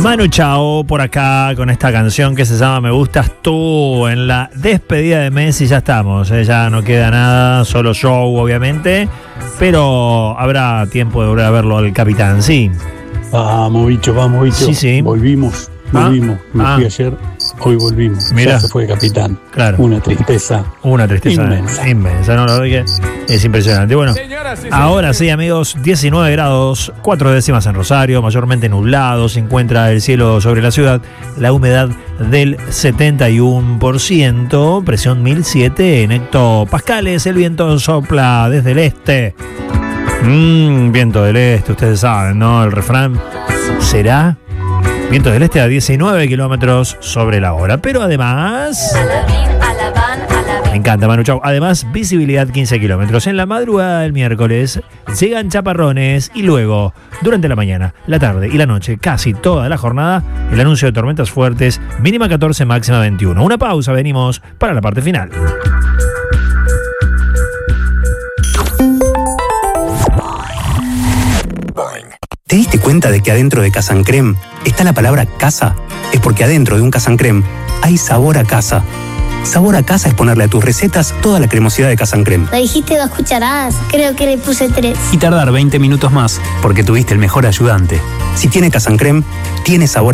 Manu Chao por acá con esta canción que se llama Me Gustas Tú. En la despedida de Messi ya estamos, ya no queda nada, solo show obviamente, pero habrá tiempo de volver a verlo al capitán, sí. Vamos bicho. Sí. Volvimos. Me fui ayer, hoy volvimos. Mirá. Ya se fue capitán. Claro. Una tristeza inmensa, ¿no? La verdad que es impresionante. Bueno, ahora sí, amigos, 19 grados, 4 décimas en Rosario, mayormente nublado, se encuentra el cielo sobre la ciudad, la humedad del 71%, presión 1007 en hectopascales, el viento sopla desde el este. Viento del este, ustedes saben, ¿no? El refrán será viento del este a 19 kilómetros sobre la hora. Pero además, me encanta, Manu Chao. Además, visibilidad 15 kilómetros. En la madrugada del miércoles llegan chaparrones y luego, durante la mañana, la tarde y la noche, casi toda la jornada, el anuncio de tormentas fuertes, mínima 14, máxima 21. Una pausa, venimos para la parte final. ¿Te diste cuenta de que adentro de Casa Crème está la palabra casa? Es porque adentro de un Casa Crème hay sabor a casa. Sabor a casa es ponerle a tus recetas toda la cremosidad de Casa Crème. Me dijiste 2 cucharadas, creo que le puse 3. Y tardar 20 minutos más porque tuviste el mejor ayudante. Si tiene Casa Crème, tiene sabor